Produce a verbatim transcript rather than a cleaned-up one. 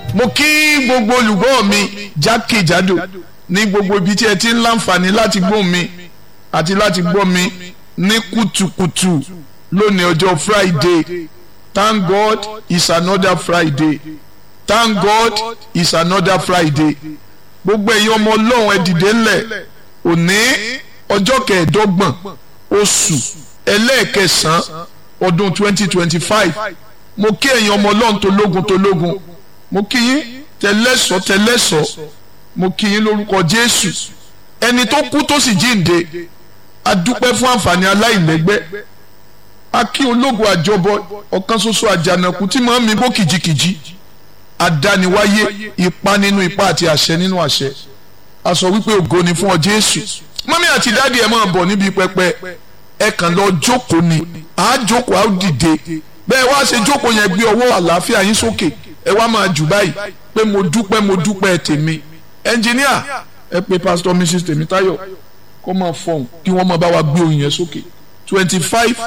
mo kí gbogbo olùgbọ́ mi jákèjádò ní gbogbo ibi tí ẹ ti ń láǹfààní láti gbọ́ mi àti láti gbọ́ mi ní kùtùkùtù lónìí ọjọ́ Friday. Thank God it's another Friday. Thank God it's another Friday. Gbogbo ẹ̀yin ọmọ Ọlọ́run ẹ dìde ńlẹ̀ òní ọjọ́ kẹẹ̀ẹ́dọ́gbọ̀n oṣù ẹlẹ́ẹ̀kẹsàn-án ọdún twenty twenty five. Mo kí ẹ̀yin ọmọ Ọlọ́run tológun tológun. Mo kí yín tẹlẹ́sọ̀ tẹlẹ́sọ̀. Mo kí yín lórúkọ Jésù. Ẹni tó kú tó sì jíǹde. A dúpẹ́ fún àǹfààní aláìlẹ́gbẹ́. A kí ológun àjọbọ ọ̀kan ṣoṣo àjànàkú tí máa ń mi bó kìjikìji. Adániwáyé ipa nínú ipa àti àṣẹ nínú àṣẹ. A sọ wípé ògo ni fún ọ Jésù. Mọ́mí àti dáàdi ẹ̀ máa bọ̀ níbi pẹpẹ. Ẹ kàn lọ jókòó ni. À á jókòó à á dìde. Bẹ́ẹ̀ wá ṣe jókòó yẹn gbé ọwọ́ àlàáfíà yín sókè. Ẹ wá máa jù báyìí pé mo dúpẹ́ mo dúpẹ́ tèmi. Ẹnjìníà ẹ pé Pastor Missus Tèmítáyọ̀ kó máa fọhùn kí wọ́n máa bá wa gbé oyin yẹn sókè. twenty five